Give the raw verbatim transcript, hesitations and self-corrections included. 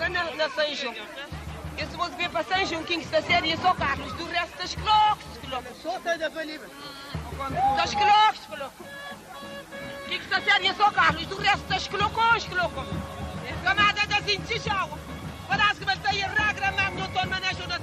casa na, na São João. Eu se você ver para São João, quem está sério é só Carlos. Do resto das clocos, clocos. Só tem da Felipe. Das clocos, clocos. Quem está sério é só Carlos. Do resto das clocos, clocos. Camada das intichau. Parece que vai ter regra mesmo no tom manejo da